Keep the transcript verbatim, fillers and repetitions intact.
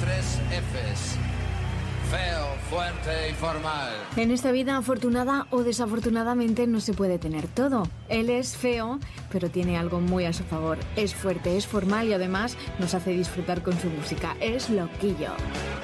tres Fs. Feo, fuerte y formal. En esta vida, afortunada o desafortunadamente, no se puede tener todo. Él es feo, pero tiene algo muy a su favor. Es fuerte, es formal y además nos hace disfrutar con su música. Es Loquillo.